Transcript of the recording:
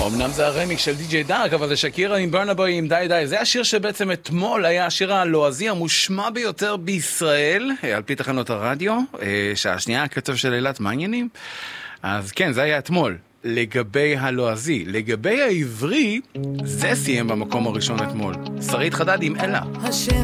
אמנם זה הרמיק של די.ג'יי דארק, אבל זה שקירה עם ברנה בוי עם די די. זה השיר שבעצם אתמול היה השיר הלועזי המושמע ביותר בישראל, על פי תחנות הרדיו, שהשנייה הקצב של אילת מעניינים. אז כן, זה היה אתמול. לגבי הלועזי, לגבי העברי, זה סיים במקום הראשון אתמול. שרית חדד עם אלה. השם